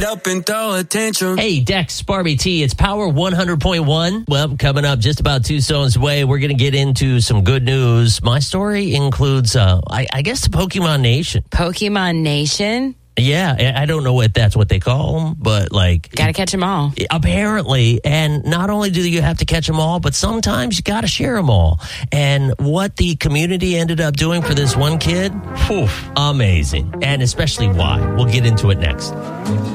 Up and throw attention. Hey, Dex, Barbie T, it's Power 100.1. Well, coming up just about 2 stones away, we're going to get into some good news. My story includes, I guess, the Pokemon Nation. Pokemon Nation? Yeah, I don't know if that's what they call them, but like... Gotta catch them all. Apparently, and not only do you have to catch them all, but sometimes you gotta share them all. And what the community ended up doing for this one kid, amazing. And especially why. We'll get into it next.